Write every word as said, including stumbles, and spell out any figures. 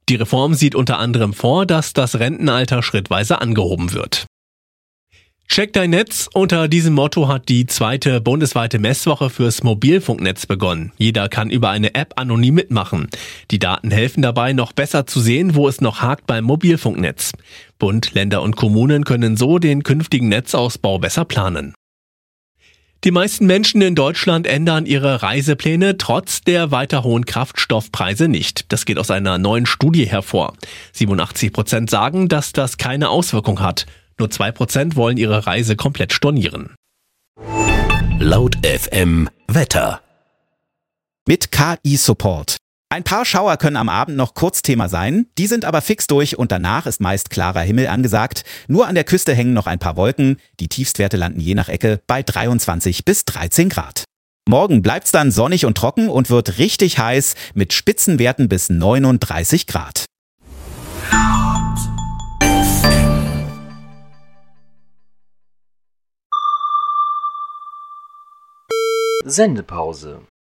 Die Reform sieht unter anderem vor, dass das Rentenalter schrittweise angehoben wird. Check dein Netz. Unter diesem Motto hat die zweite bundesweite Messwoche fürs Mobilfunknetz begonnen. Jeder kann über eine App anonym mitmachen. Die Daten helfen dabei, noch besser zu sehen, wo es noch hakt beim Mobilfunknetz. Bund, Länder und Kommunen können so den künftigen Netzausbau besser planen. Die meisten Menschen in Deutschland ändern ihre Reisepläne trotz der weiter hohen Kraftstoffpreise nicht. Das geht aus einer neuen Studie hervor. siebenundachtzig Prozent sagen, dass das keine Auswirkung hat. Nur zwei Prozent wollen ihre Reise komplett stornieren. Laut F M Wetter. Mit K I-Support. Ein paar Schauer können am Abend noch kurz Thema sein, die sind aber fix durch und danach ist meist klarer Himmel angesagt. Nur an der Küste hängen noch ein paar Wolken, die Tiefstwerte landen je nach Ecke bei dreiundzwanzig bis dreizehn Grad. Morgen bleibt's dann sonnig und trocken und wird richtig heiß mit Spitzenwerten bis neununddreißig Grad. Sendepause.